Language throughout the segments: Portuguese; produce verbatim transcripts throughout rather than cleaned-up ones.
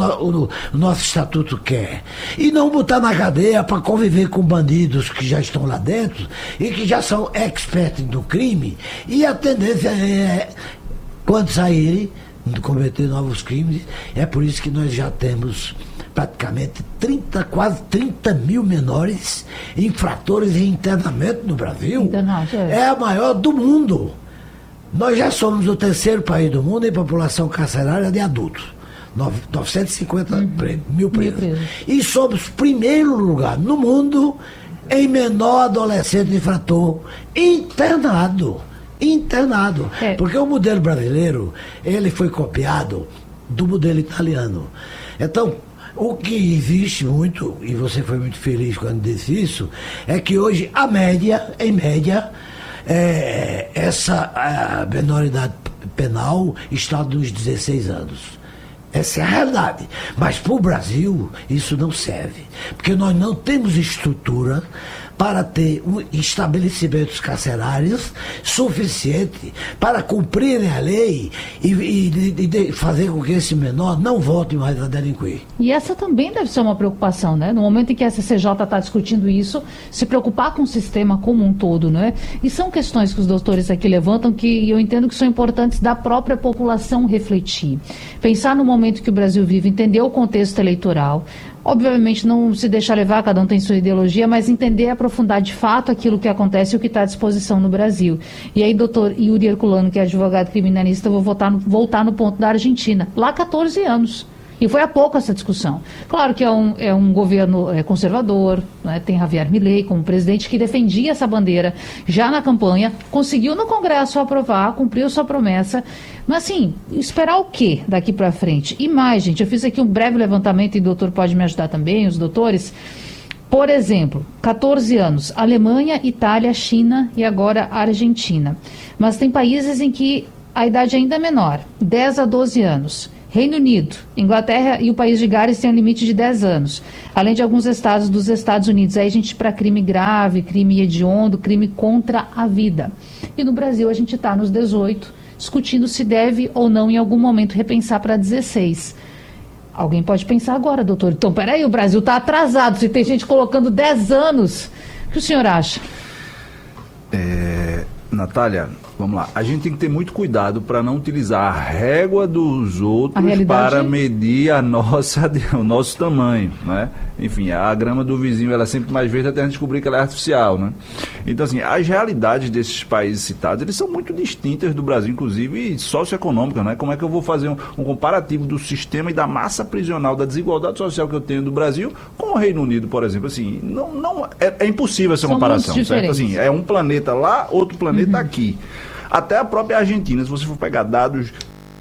no, o nosso estatuto quer. E não botar na cadeia para conviver com bandidos que já estão lá dentro e que já são expertos do crime. E a tendência é, quando saírem, cometer novos crimes. É por isso que nós já temos praticamente trinta, quase trinta mil menores infratores em internamento no Brasil. Internato, é. É a maior do mundo. Nós já somos o terceiro país do mundo em população carcerária de adultos. novecentos e cinquenta uhum. mil presos. presos. E somos primeiro lugar no mundo em menor adolescente infrator internado. Internado. É. Porque o modelo brasileiro, ele foi copiado do modelo italiano. Então, o que existe muito, e você foi muito feliz quando disse isso, é que hoje a média, em média, é, essa a menoridade penal está nos dezesseis anos. Essa é a realidade. Mas para o Brasil isso não serve. Porque nós não temos estrutura para ter um estabelecimentos carcerários suficiente para cumprirem a lei e, e, e fazer com que esse menor não volte mais a delinquir. E essa também deve ser uma preocupação, né? No momento em que a C C J está discutindo isso, se preocupar com o sistema como um todo, né? E são questões que os doutores aqui levantam que eu entendo que são importantes da própria população refletir. Pensar no momento que o Brasil vive, entender o contexto eleitoral. Obviamente não se deixar levar, cada um tem sua ideologia, mas entender e aprofundar de fato aquilo que acontece e o que está à disposição no Brasil. E aí, doutor Yuri Herculano, que é advogado criminalista, eu vou voltar no, voltar no ponto da Argentina. Lá, catorze anos. E foi há pouco essa discussão. Claro que é um, é um governo é, conservador, né? Tem Javier Milei como presidente que defendia essa bandeira já na campanha, conseguiu no Congresso aprovar, cumpriu sua promessa. Mas assim, esperar o quê daqui para frente? E mais, gente, eu fiz aqui um breve levantamento e o doutor pode me ajudar também, os doutores. Por exemplo, catorze anos, Alemanha, Itália, China e agora Argentina. Mas tem países em que a idade ainda é menor, dez a doze anos. Reino Unido, Inglaterra e o país de Gales têm um limite de dez anos, além de alguns estados dos Estados Unidos. Aí a gente para crime grave, crime hediondo, crime contra a vida. E no Brasil a gente está nos dezoito, discutindo se deve ou não em algum momento repensar para dezesseis. Alguém pode pensar agora, doutor, então peraí, o Brasil está atrasado, se tem gente colocando dez anos. O que o senhor acha? É, Natália, vamos lá. A gente tem que ter muito cuidado para não utilizar a régua dos outros para medir a nossa, o nosso tamanho, né? Enfim, a grama do vizinho ela é sempre mais verde até a gente descobrir que ela é artificial, né? Então, assim, as realidades desses países citados, eles são muito distintas do Brasil, inclusive socioeconômicas, né? Como é que eu vou fazer um, um comparativo do sistema e da massa prisional, da desigualdade social que eu tenho do Brasil com o Reino Unido, por exemplo? Assim, não, não, é, é impossível essa comparação, certo? Assim, é um planeta lá, outro planeta uhum. aqui. Até a própria Argentina, se você for pegar dados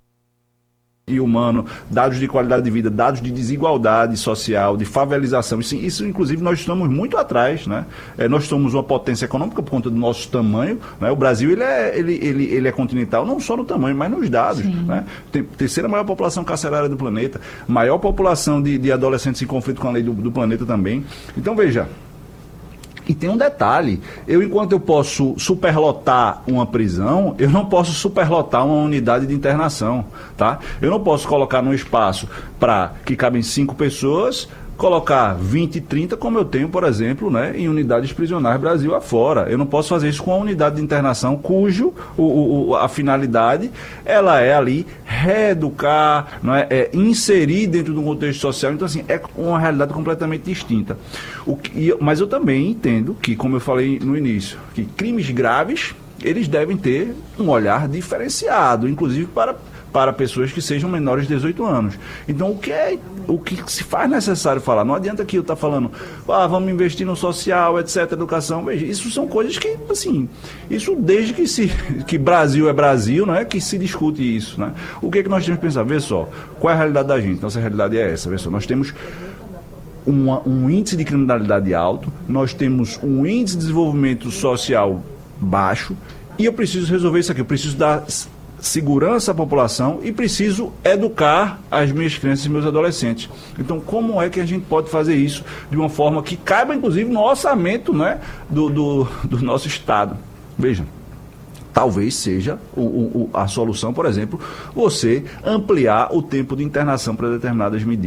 e humano, dados de qualidade de vida, dados de desigualdade social, de favelização, isso, isso inclusive nós estamos muito atrás, né? É, nós somos uma potência econômica por conta do nosso tamanho, né? O Brasil ele é, ele, ele, ele é continental não só no tamanho, mas nos dados, né? Tem terceira maior população carcerária do planeta, maior população de, de adolescentes em conflito com a lei do, do planeta também. Então veja, e tem um detalhe, eu enquanto eu posso superlotar uma prisão, eu não posso superlotar uma unidade de internação, tá? Eu não posso colocar num espaço para que cabem cinco pessoas, colocar vinte, trinta, como eu tenho, por exemplo, né, em unidades prisionais Brasil afora. Eu não posso fazer isso com uma unidade de internação cujo o, o, a finalidade ela é ali reeducar, não é, é inserir dentro de um contexto social. Então, assim, é uma realidade completamente distinta. O que, mas eu também entendo que, como eu falei no início, que crimes graves, eles devem ter um olhar diferenciado, inclusive para para pessoas que sejam menores de dezoito anos. Então, o que é, o que se faz necessário falar? Não adianta que eu estar falando, ah, vamos investir no social, etc, educação. Veja, isso são coisas que, assim, isso desde que, se, que Brasil é Brasil, não é que se discute isso, né? O que é que nós temos que pensar? Vê só, qual é a realidade da gente? Nossa realidade é essa, vê só, nós temos uma, um índice de criminalidade alto, nós temos um índice de desenvolvimento social baixo, e eu preciso resolver isso aqui, eu preciso dar segurança à população e preciso educar as minhas crianças e meus adolescentes. Então, como é que a gente pode fazer isso de uma forma que caiba, inclusive, no orçamento, né, do, do, do nosso Estado? Veja, talvez seja o, o, a solução, por exemplo, você ampliar o tempo de internação para determinadas medidas.